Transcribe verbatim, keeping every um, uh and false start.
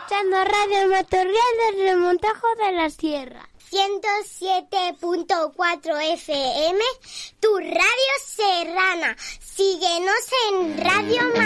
escuchando Radio Matorral del Remontajo de la Sierra. ciento siete punto cuatro F M, tu radio serrana. Síguenos en Radio Matorral.